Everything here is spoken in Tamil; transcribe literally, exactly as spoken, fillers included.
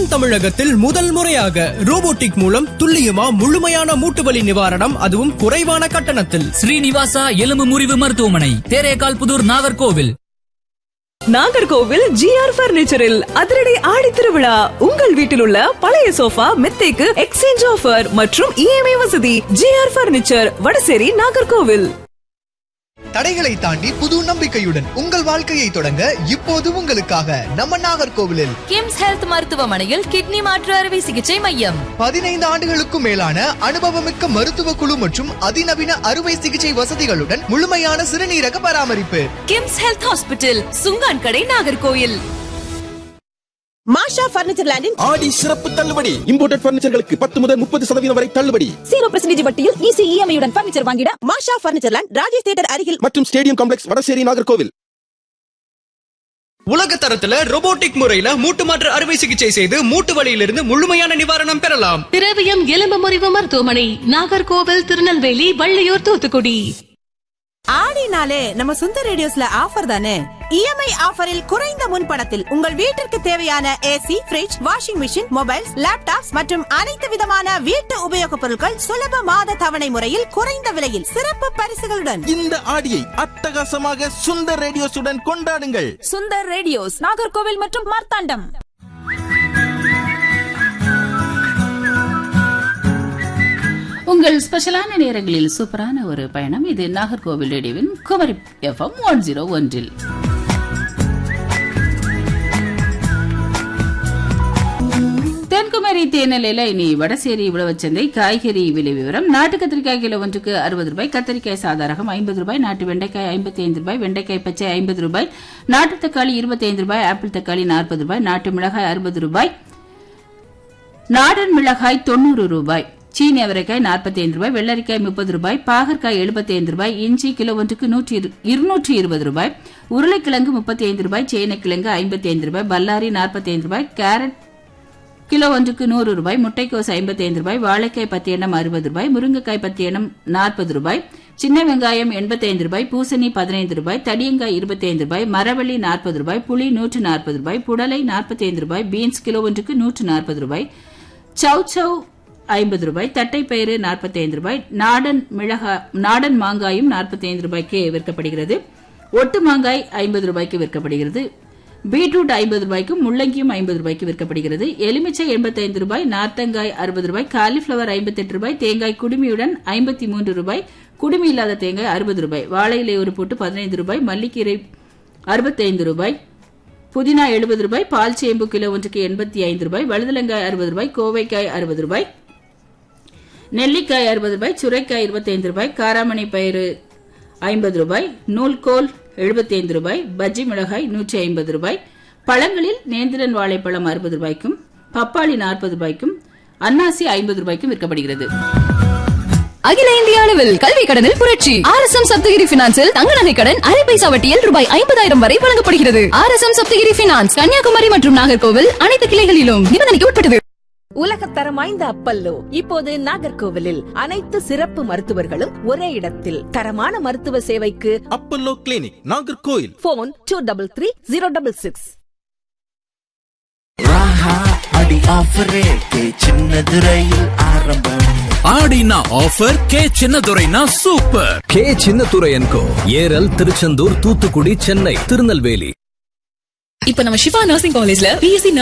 தென் தமிழகத்தில் முதல் முறையாக ரோபோட்டிக் மூலம் துல்லியமா முழுமையான மூட்டுவலி நிவாரணம், அதுவும் குறைவான கட்டணத்தில். ஸ்ரீனிவாசா எலும்பு முறிவு மருத்துவமனை, தேரேகால் புதூர், நாகர்கோவில். நாகர்கோவில் ஜி ஆர் பர்னிச்சரில் அதிரடி ஆடி திருவிழா. உங்கள் வீட்டில் உள்ள பழைய சோஃபா மெத்தைக்கு எக்ஸ்சேஞ்ச் ஆஃபர் மற்றும் இஎம்ஐ வசதி. G R furniture, Vadasery, Nagercoil. தடைகளை தாண்டி புது நம்பிக்கையுடன் உங்கள் வாழ்க்கையை தொடங்க இப்போது உங்களுக்காக நம்ம நாகர்கோவிலில் கிம்ஸ் ஹெல்த் மருத்துவமனையில் கிட்னி மாற்று அறுவை சிகிச்சை மையம். பதினைந்து ஆண்டுகளுக்கும் மேலான அனுபவமிக்க மருத்துவ குழு மற்றும் அதிநவீன அறுவை சிகிச்சை வசதிகளுடன் முழுமையான சிறுநீரக பராமரிப்பு. கிம்ஸ் ஹெல்த் ஹாஸ்பிட்டல், சுங்கான் கடை, நாகர்கோவில். மாஷா பர்னிச்சர் லேண்டின் ஆடி சிறப்பு தள்ளுபடி. இம்போர்ட்டட் பர்னிச்சர்களுக்கு பத்து முதல் முப்பது சதவீதம் வரை தள்ளுபடி. ஜீரோ பர்சன்டேஜ் வட்டியில் ஈஸி இஎம்ஐயுடன் பர்னிச்சர் வாங்கிட மாஷா பர்னிச்சர் லேண்ட், ராஜேஷ் தியேட்டர் அருகில் மற்றும் ஸ்டேடியம் காம்ப்ளெக்ஸ், வடசேரி, நாகர்கோவில். உலக தரத்துல ரோபோட்டிக் முறையில மூட்டு மாற்று அறுவை சிகிச்சை செய்து மூட்டு வலியிலிருந்து முழுமையான நிவாரணம் பெறலாம். திரவியம் எலும்பு முறிவு மருத்துவமனை, நாகர்கோவில், திருநெல்வேலி, வள்ளியூர், தூத்துக்குடி. ஆடினாலே நம்ம சுந்தர் ரேடியோஸ்ல ஆஃபர் தானே. இஎம்ஐ ஆஃபரில் குறைந்த முன்பணத்தில் உங்கள் வீட்டிற்கு தேவையான AC, fridge, washing machine, mobiles, laptops மற்றும் அனைத்து விதமான வீட்டு உபயோகப் பொருட்கள் சுலப மாத தவணை முறையில் குறைந்த விலையில் சிறப்பு பரிசுகளுடன் இந்த ஆடியை அட்டகாசமாக சுந்தர் ரேடியோஸுடன் கொண்டாடுங்கள். சுந்தர் ரேடியோஸ், நாகர்கோவில் மற்றும் மார்த்தாண்டம். உங்கள் ஸ்பெஷலான நேரங்களில் சூப்பரான ஒரு பயணம். இது நாகர்கோவில் ரேடியோவின் குமரி எஃப்எம் ஒன் ஜீரோ ஒன்றில். தென்குமரி தேனிலையில இனி வடசேரி உழவச்சந்தை காய்கறி விலை விவரம். நாட்டு கத்திரிக்காய் கிலோ ஒன்றுக்கு அறுபது ரூபாய், கத்திரிக்காய் சாதாரகம் ஐம்பது ரூபாய், நாட்டு வெண்டைக்காய் ஐம்பத்தி ஐந்து ரூபாய், வெண்டைக்காய் பச்சை ஐம்பது ரூபாய், நாட்டு தக்காளி இருபத்தி ஐந்து ரூபாய், ஆப்பிள் தக்காளி நாற்பது ரூபாய், நாட்டு மிளகாய் அறுபது ரூபாய், நாடன் மிளகாய் தொண்ணூறு ரூபாய், சீனி அவரைக்காய் நாற்பத்தி ஐந்து ரூபாய், வெள்ளரிக்காய் முப்பது ரூபாய், பாகற்காய் எழுபத்தி ஐந்து ரூபாய், இஞ்சி கிலோ ஒன்றுக்கு இருநூற்றி இருபது ரூபாய், உருளைக்கிழங்கு முப்பத்தி ஐந்து ரூபாய், சேனைக்கிழங்கு ஐம்பத்தி ஐந்து ரூபாய், பல்லாரி நாற்பத்தி ஐந்து ரூபாய், கேரட் கிலோ ஒன்றுக்கு நூறு ரூபாய், முட்டைக்கோஸ் ஐம்பத்தி ஐந்து ரூபாய், வாழைக்காய் பத்து எண்ணம் அறுபது ரூபாய், முருங்கைக்காய் பத்து எண்ணம் நாற்பது ரூபாய், சின்ன வெங்காயம் எண்பத்தி ஐந்து ரூபாய், பூசணி பதினைந்து ரூபாய், தடியங்காய் இருபத்தி ஐந்து ரூபாய், மரவள்ளி நாற்பது ரூபாய், புளி நூற்று நாற்பது ரூபாய், புடலை நாற்பத்தி ஐந்து ரூபாய், பீன்ஸ் கிலோ ஒன்றுக்கு நூற்று நாற்பது ரூபாய், சவ் சவ் ஐம்பது ரூபாய், தட்டைப்பயிறு நாற்பத்தி ஐந்து ரூபாய், நாடன் மிளகா நாடன் மாங்காயும் நாற்பத்தி ஐந்து ரூபாய்க்கு விற்கப்படுகிறது, ஒட்டு மாங்காய் ஐம்பது ரூபாய்க்கு விற்கப்படுகிறது, பீட்ரூட் ஐம்பது ரூபாய்க்கும் முள்ளங்கியும் ஐம்பது ரூபாய்க்கு விற்கப்படுகிறது, எலுமிச்சை எண்பத்தி ஐந்து ரூபாய், நார்த்தங்காய் அறுபது ரூபாய், காலிஃபிளவர் ஐம்பத்தி எட்டு ரூபாய், தேங்காய் குடுமியுடன் ஐம்பத்தி மூன்று ரூபாய், குடுமி இல்லாத தேங்காய் அறுபது ரூபாய், வாழை இலை ஒரு போட்டு பதினைந்து ரூபாய், மல்லிக்கீரை அறுபத்தி ஐந்து ரூபாய், புதினா எழுபது ரூபாய், பால் சேம்பு கிலோ ஒன்றுக்கு எண்பத்தி ஐந்து ரூபாய், வழுதலங்காய் அறுபது ரூபாய், கோவைக்காய் அறுபது ரூபாய், நெல்லிக்காய் அறுபது ரூபாய், சுரைக்காய் இருபத்தி ஐந்து ரூபாய், காராமணி பயிறு ஐம்பது ரூபாய், நூல்கோல் எழுபத்தி ஐந்து ரூபாய், பஜ்ஜி மிளகாய் நூற்றி ஐம்பது ரூபாய், பழங்களில் நேந்திரன் வாழைப்பழம் அறுபது ரூபாய்க்கும், பப்பாளி நாற்பது ரூபாய்க்கும், அன்னாசி ஐம்பது ரூபாய்க்கும் விற்கப்படுகிறது. அகில இந்திய அளவில் கல்வி கடனில் புரட்சி. ஆர் எஸ் எம் சப்தகிரி பினான்சில் தங்க நகை கடன் அரை பைசா வட்டியில் ரூபாய் ஐம்பதாயிரம் வரை வழங்கப்படுகிறது. R S M Saptagiri finance, Kanyakumari மற்றும் நாகர்கோவில் அனைத்து கிளைகளிலும் நிபந்தனைக்கு உட்பட்டது. உலகத்தரம் வாய்ந்த அப்பல்லோ இப்போது நாகர்கோவிலில். அனைத்து சிறப்பு மருத்துவர்களும் ஒரே இடத்தில். தரமான மருத்துவ சேவைக்கு Apollo clinic, Nagercoil. Phone two double three zero double six. அடி ஆஃபரே கே சின்னதுரையில் ஆரம்பம். ஆடினா offer K சின்னதுரைனா super. K சின்னதுரையன்கோ, Eral, Tiruchendur, Thoothukudi, Chennai, Tirunelveli. இப்ப நம்ம சிவா நர்சிங் காலேஜ்ல பிஎஸ்சி